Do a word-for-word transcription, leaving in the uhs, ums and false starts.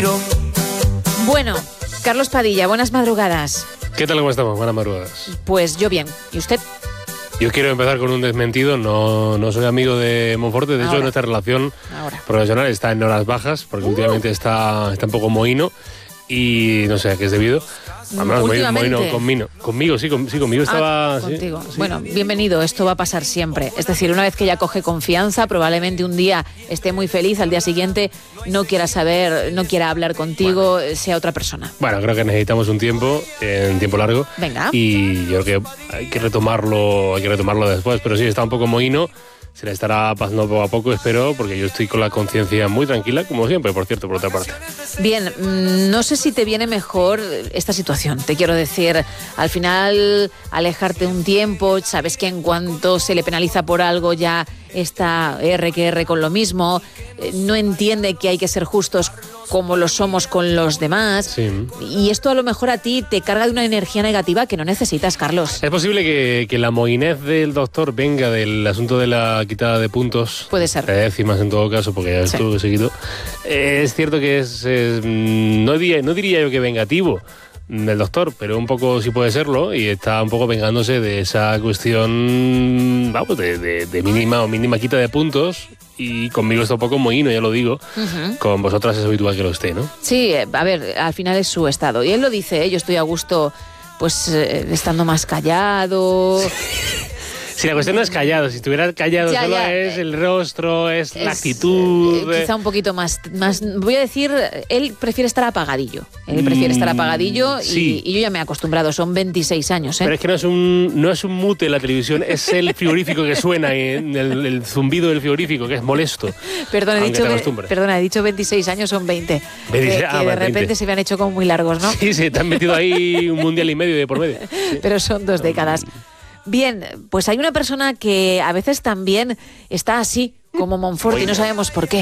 respiro. Bueno, Carlos Padilla, buenas madrugadas. ¿Qué tal, cómo estamos? Buenas madrugadas. Pues yo bien. ¿Y usted? Yo quiero empezar con un desmentido. No, no soy amigo de Monforte. De Ahora. hecho, nuestra relación Ahora. profesional está en horas bajas, porque uh. últimamente está, está un poco mohino. Y no sé a qué es debido. Al menos mohino conmigo. Conmigo, sí, con, sí conmigo estaba... Ah, contigo. Sí, sí. Bueno, bienvenido, esto va a pasar siempre. Es decir, una vez que ella coge confianza, probablemente un día esté muy feliz, al día siguiente no quiera saber, no quiera hablar contigo, bueno. sea otra persona. Bueno, creo que necesitamos un tiempo, eh, un tiempo largo. Venga. Y yo creo que hay que retomarlo, hay que retomarlo después. Pero sí, está un poco mohino. Se le estará pasando poco a poco, espero, porque yo estoy con la conciencia muy tranquila, como siempre, por cierto, por otra parte. Bien, no sé si te viene mejor esta situación. Te quiero decir, al final, alejarte un tiempo, sabes que en cuanto se le penaliza por algo ya está R que R con lo mismo, no entiende que hay que ser justos como lo somos con los demás. Sí. Y esto a lo mejor a ti te carga de una energía negativa que no necesitas, Carlos. Es posible que, que la mohinez del doctor venga del asunto de la quitada de puntos. Puede ser. De décimas en todo caso, porque ya estuvo sí. seguido. Eh, es cierto que es, es no, diría, no diría yo que vengativo del doctor, pero un poco sí puede serlo, y está un poco vengándose de esa cuestión, vamos, de, de, de mínima o mínima quita de puntos. Y conmigo está un poco mohino, ya lo digo. Uh-huh. Con vosotras es habitual que lo esté, ¿no? Sí, a ver, al final es su estado. Y él lo dice, ¿eh? Yo estoy a gusto, pues, eh, estando más callado... Si la cuestión no es callado, si estuviera callado ya, solo ya, es el rostro, es, es la actitud... Eh, quizá un poquito más, más... Voy a decir, él prefiere estar apagadillo. Él prefiere mm, estar apagadillo y, sí. y yo ya me he acostumbrado, son veintiséis años. ¿eh? Pero es que no es un no es un mute la televisión, es el frigorífico que suena, el, el zumbido del frigorífico, que es molesto. Perdón, he dicho, perdona, he dicho veintiséis años, son veinte. veintiséis, que, ah, que de veinte. repente se me han hecho como muy largos, ¿no? Sí, sí, te han metido ahí un mundial y medio de por medio. Sí. Pero son dos décadas. Bien, pues hay una persona que a veces también está así, como Monforte, y no sabemos por qué.